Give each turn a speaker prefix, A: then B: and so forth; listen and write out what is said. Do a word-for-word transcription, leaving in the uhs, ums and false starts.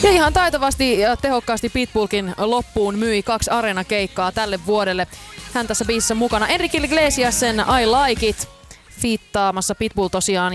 A: Ja ihan taitavasti ja tehokkaasti Pitbullkin loppuun myi kaksi areenakeikkaa tälle vuodelle. Hän tässä biisissä mukana. Enrique Iglesiasen I Like It fiittaamassa Pitbull tosiaan.